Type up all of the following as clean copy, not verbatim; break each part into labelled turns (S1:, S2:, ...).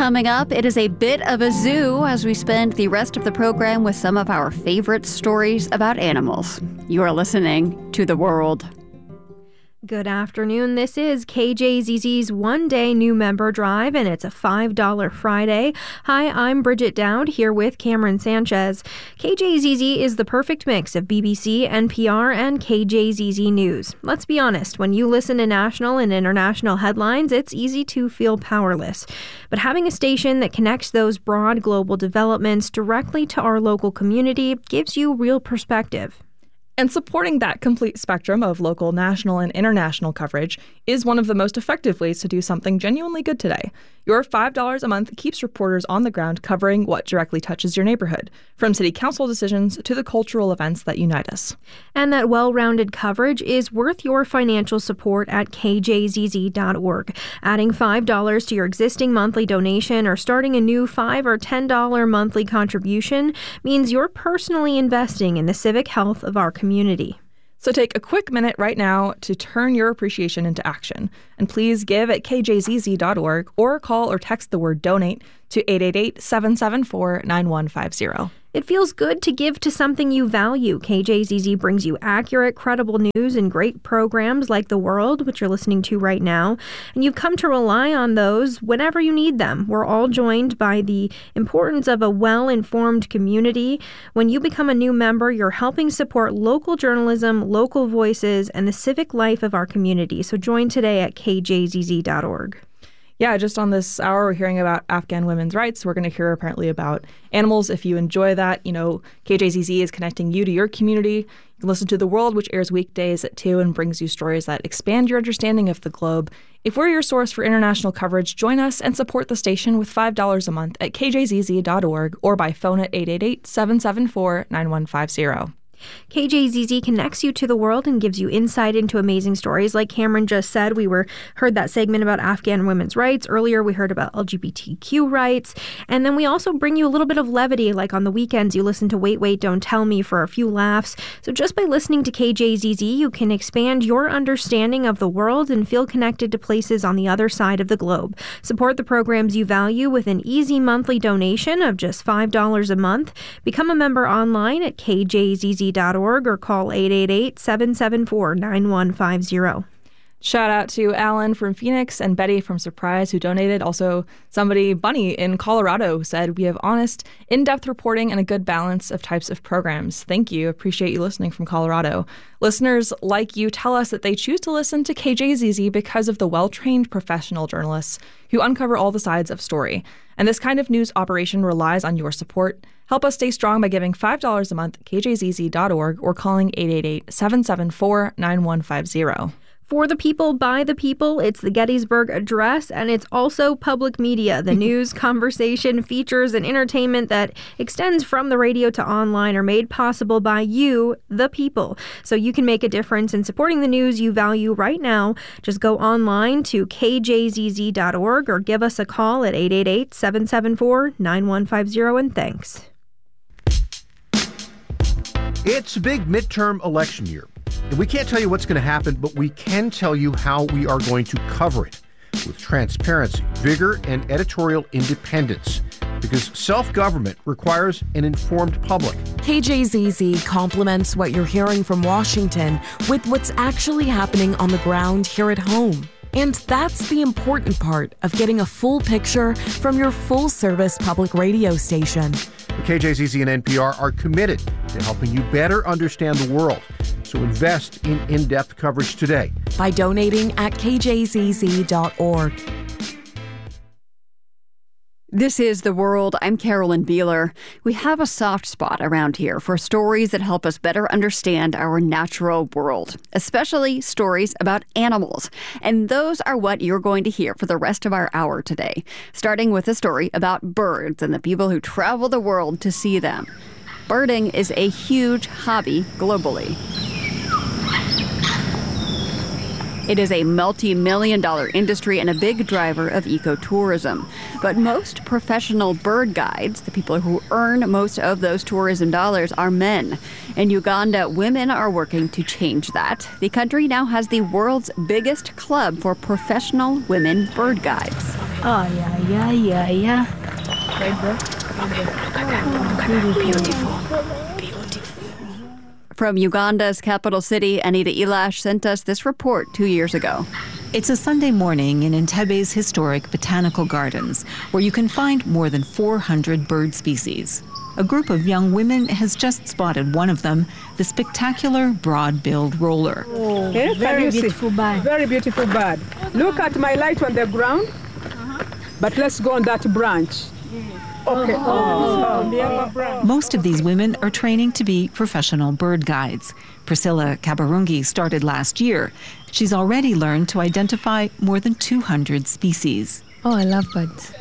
S1: Coming up, it is a bit of a zoo as we spend the rest of the program with some of our favorite stories about animals. You are listening to The World.
S2: Good afternoon. This is KJZZ's one-day new member drive, and it's a $5 Friday. Hi, I'm Bridget Dowd here with Cameron Sanchez. KJZZ is the perfect mix of BBC, NPR, and KJZZ News. Let's be honest, when you listen to national and international headlines, it's easy to feel powerless. But having a station that connects those broad global developments directly to our local community gives you real perspective.
S3: And supporting that complete spectrum of local, national, and international coverage is one of the most effective ways to do something genuinely good today. Your $5 a month keeps reporters on the ground covering what directly touches your neighborhood, from city council decisions to the cultural events that unite us.
S2: And that well-rounded coverage is worth your financial support at kjzz.org. Adding $5 to your existing monthly donation or starting a new $5 or $10 monthly contribution means you're personally investing in the civic health of our community.
S3: So take a quick minute right now to turn your appreciation into action. And please give at kjzz.org or call or text the word donate to 888-774-9150.
S2: It feels good to give to something you value. KJZZ brings you accurate, credible news and great programs like The World, which you're listening to right now. And you've come to rely on those whenever you need them. We're all joined by the importance of a well-informed community. When you become a new member, you're helping support local journalism, local voices, and the civic life of our community. So join today at kjzz.org.
S3: Yeah, just on this hour, we're hearing about Afghan women's rights. We're going to hear apparently about animals. If you enjoy that, KJZZ is connecting you to your community. You can listen to The World, which airs weekdays at 2 and brings you stories that expand your understanding of the globe. If we're your source for international coverage, join us and support the station with $5 a month at kjzz.org or by phone at 888-774-9150.
S2: KJZZ connects you to the world and gives you insight into amazing stories. Like Cameron just said, we heard that segment about Afghan women's rights. Earlier, we heard about LGBTQ rights. And then we also bring you a little bit of levity, like on the weekends, you listen to Wait, Wait, Don't Tell Me for a few laughs. So just by listening to KJZZ, you can expand your understanding of the world and feel connected to places on the other side of the globe. Support the programs you value with an easy monthly donation of just $5 a month. Become a member online at kjzz.org or call 888-774-9150.
S3: Shout out to Alan from Phoenix and Betty from Surprise who donated. Also, Bunny in Colorado, said, "We have honest, in-depth reporting and a good balance of types of programs. Thank you. Appreciate you listening from Colorado." Listeners like you tell us that they choose to listen to KJZZ because of the well-trained professional journalists who uncover all the sides of story. And this kind of news operation relies on your support. Help us stay strong by giving $5 a month at kjzz.org or calling 888-774-9150.
S2: For the people, by the people, it's the Gettysburg Address, and it's also public media. The news, conversation, features, and entertainment that extends from the radio to online are made possible by you, the people. So you can make a difference in supporting the news you value right now. Just go online to kjzz.org or give us a call at 888-774-9150, and thanks.
S4: It's a big midterm election year. And we can't tell you what's going to happen, but we can tell you how we are going to cover it with transparency, vigor, and editorial independence. Because self-government requires an informed public.
S5: KJZZ complements what you're hearing from Washington with what's actually happening on the ground here at home. And that's the important part of getting a full picture from your full-service public radio station.
S4: KJZZ and NPR are committed to helping you better understand the world. So invest in in-depth coverage today
S5: by donating at kjzz.org.
S1: This is The World. I'm Carolyn Beeler. We have a soft spot around here for stories that help us better understand our natural world, especially stories about animals. And those are what you're going to hear for the rest of our hour today, starting with a story about birds and the people who travel the world to see them. Birding is a huge hobby globally. It is a multi-million-dollar industry and a big driver of ecotourism. But most professional bird guides, the people who earn most of those tourism dollars, are men. In Uganda, women are working to change that. The country now has the world's biggest club for professional women bird guides.
S6: Oh, yeah. Right, bro? Beautiful.
S1: From Uganda's capital city, Anita Elash sent us this report 2 years ago.
S7: It's a Sunday morning in Entebe's historic botanical gardens, where you can find more than 400 bird species. A group of young women has just spotted one of them, the spectacular broad-billed roller.
S8: Oh, very beautiful bird. Very beautiful bird. Look at my light on the ground, but let's go on that branch. Okay.
S7: Most of these women are training to be professional bird guides. Priscilla Kabarungi started last year. She's already learned to identify more than 200 species.
S9: Oh, I love birds.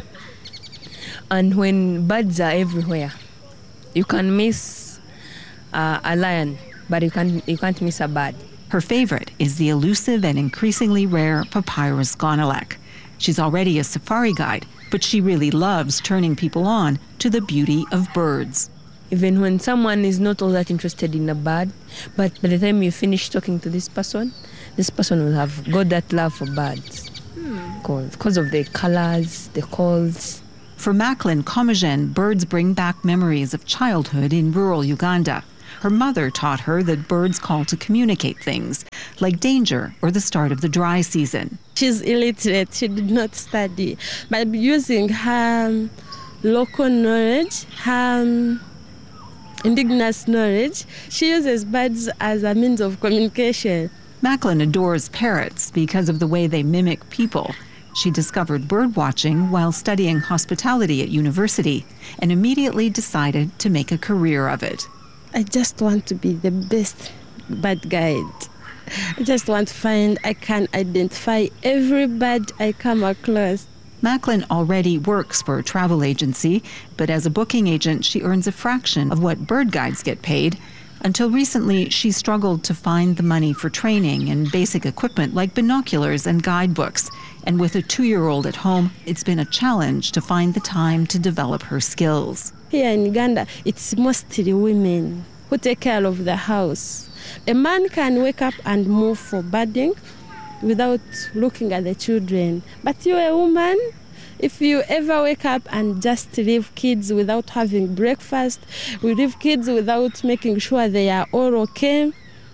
S9: And when birds are everywhere, you can miss a lion, but you can't miss a bird.
S7: Her favorite is the elusive and increasingly rare Papyrus gonolek. She's already a safari guide, but she really loves turning people on to the beauty of birds.
S9: Even when someone is not all that interested in a bird, but by the time you finish talking to this person will have got that love for birds. Because of the colors, the calls.
S7: For Macklin Comagen, birds bring back memories of childhood in rural Uganda. Her mother taught her that birds call to communicate things, like danger or the start of the dry season.
S10: She's illiterate, she did not study, but using her local knowledge, her indigenous knowledge, she uses birds as a means of communication.
S7: Macklin adores parrots because of the way they mimic people. She discovered bird watching while studying hospitality at university and immediately decided to make a career of it.
S10: I just want to be the best bird guide. I just want to find I can identify every bird I come across.
S7: Macklin already works for a travel agency, but as a booking agent, she earns a fraction of what bird guides get paid. Until recently, she struggled to find the money for training and basic equipment like binoculars and guidebooks. And with a 2-year-old at home, it's been a challenge to find the time to develop her skills.
S10: Here in Uganda, it's mostly women who take care of the house. A man can wake up and move for birding without looking at the children. But you're a woman, if you ever wake up and just leave kids without having breakfast, we leave kids without making sure they are all okay,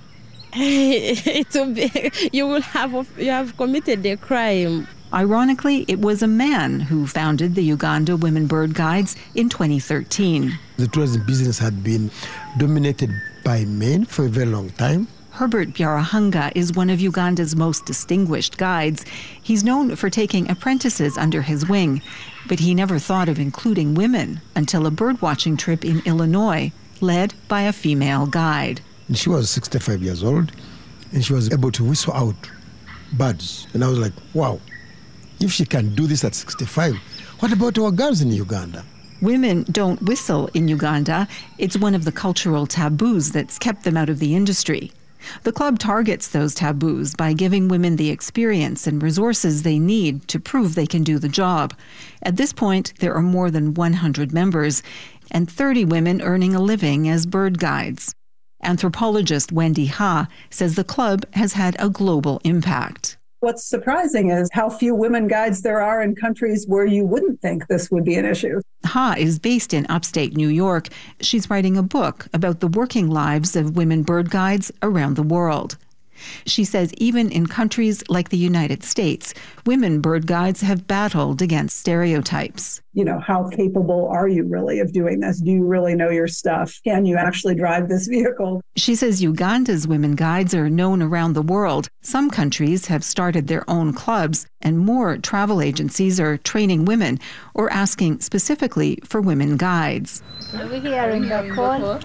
S10: it will be, you have committed a crime.
S7: Ironically, it was a man who founded the Uganda Women Bird Guides in 2013.
S11: The tourism business had been dominated by men for a very long time.
S7: Herbert Byarahanga is one of Uganda's most distinguished guides. He's known for taking apprentices under his wing, but he never thought of including women until a birdwatching trip in Illinois, led by a female guide.
S11: And she was 65 years old, and she was able to whistle out birds. And I was like, wow, if she can do this at 65, what about our girls in Uganda?
S7: Women don't whistle in Uganda. It's one of the cultural taboos that's kept them out of the industry. The club targets those taboos by giving women the experience and resources they need to prove they can do the job. At this point, there are more than 100 members and 30 women earning a living as bird guides. Anthropologist Wendy Ha says the club has had a global impact.
S12: What's surprising is how few women guides there are in countries where you wouldn't think this would be an issue.
S7: Ha is based in upstate New York. She's writing a book about the working lives of women bird guides around the world. She says even in countries like the United States, women bird guides have battled against stereotypes.
S12: You know, how capable are you really of doing this? Do you really know your stuff? Can you actually drive this vehicle?
S7: She says Uganda's women guides are known around the world. Some countries have started their own clubs, and more travel agencies are training women or asking specifically for women guides.
S6: Are we hearing the call?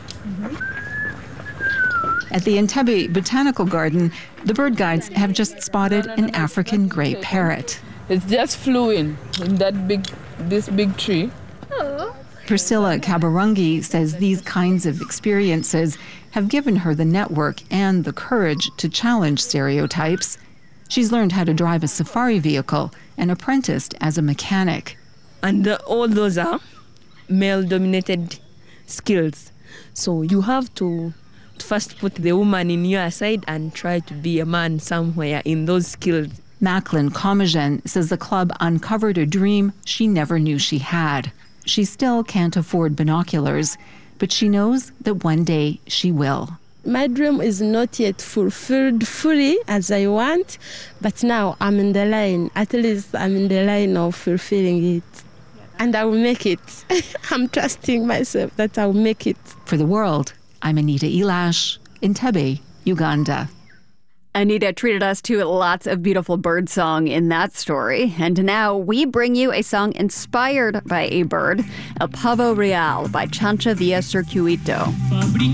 S7: At the Entebbe Botanical Garden, the bird guides have just spotted an African gray parrot.
S13: It just flew in this big tree.
S7: Priscilla Kabarungi says these kinds of experiences have given her the network and the courage to challenge stereotypes. She's learned how to drive a safari vehicle and apprenticed as a mechanic.
S9: And all those are male-dominated skills. So you have to first put the woman in your side and try to be a man somewhere in those skills.
S7: Macklin Comagen says the club uncovered a dream she never knew she had. She still can't afford binoculars, but she knows that one day she will.
S10: My dream is not yet fulfilled fully as I want, but now I'm in the line. At least I'm in the line of fulfilling it. And I will make it. I'm trusting myself that I will make it.
S7: For The World, I'm Anita Elash, Entebbe, Uganda.
S1: Anita treated us to lots of beautiful bird song in that story. And now we bring you a song inspired by a bird, El Pavo Real by Chancha Villa Circuito.